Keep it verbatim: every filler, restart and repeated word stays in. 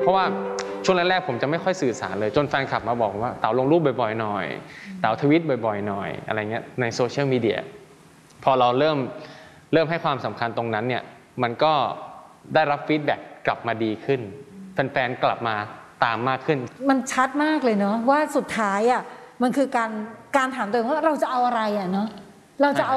ราะว่าช่วงแรกๆผมจะไม่ค่อยสื่อสารเลยจนแฟนคลับมาบอกว่าเต๋าลงรูปบ่อยๆหน่อยเต๋าทวิตบ่อยๆหน่อยอะไรเงี้ยในโซเชียลมีเดียพอเราเริ่มเริ่มให้ความสำคัญตรงนั้นเนี่ยมันก็ได้รับฟีดแบ็กกลับมาดีขึ้นแฟนๆกลับมาตามมากขึ้นมันชัดมากเลยเนาะว่าสุดท้ายอ่ะมันคือการการถามตัวเองว่าเราจะเอาอะไรอ่ะเนาะเราจะเอา